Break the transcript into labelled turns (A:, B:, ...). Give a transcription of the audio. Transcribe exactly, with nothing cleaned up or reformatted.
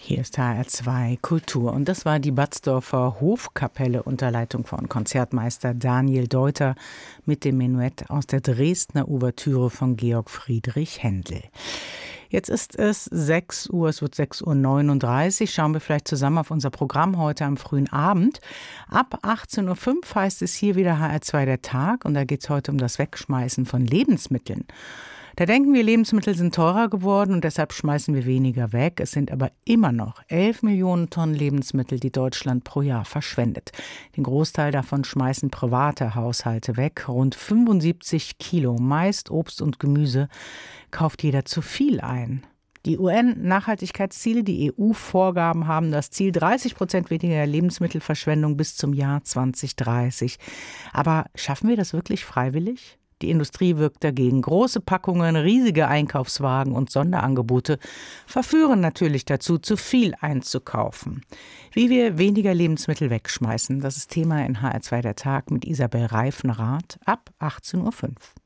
A: Hier ist H R zwei Kultur und das war die Batzdorfer Hofkapelle unter Leitung von Konzertmeister Daniel Deuter mit dem Menuett aus der Dresdner Ouvertüre von Georg Friedrich Händel. Jetzt ist es sechs Uhr, es wird sechs Uhr neununddreißig. Schauen wir vielleicht zusammen auf unser Programm heute am frühen Abend. Ab achtzehn Uhr fünf heißt es hier wieder H R zwei der Tag und da geht es heute um das Wegschmeißen von Lebensmitteln. Da denken wir, Lebensmittel sind teurer geworden und deshalb schmeißen wir weniger weg. Es sind aber immer noch elf Millionen Tonnen Lebensmittel, die Deutschland pro Jahr verschwendet. Den Großteil davon schmeißen private Haushalte weg. Rund fünfundsiebzig Kilo, meist Obst und Gemüse, kauft jeder zu viel ein. Die U N-Nachhaltigkeitsziele, die E U-Vorgaben haben das Ziel dreißig Prozent weniger Lebensmittelverschwendung bis zum Jahr zwanzig dreißig. Aber schaffen wir das wirklich freiwillig? Die Industrie wirkt dagegen. Große Packungen, riesige Einkaufswagen und Sonderangebote verführen natürlich dazu, zu viel einzukaufen. Wie wir weniger Lebensmittel wegschmeißen, das ist Thema in H R zwei der Tag mit Isabel Reifenrath ab achtzehn Uhr fünf.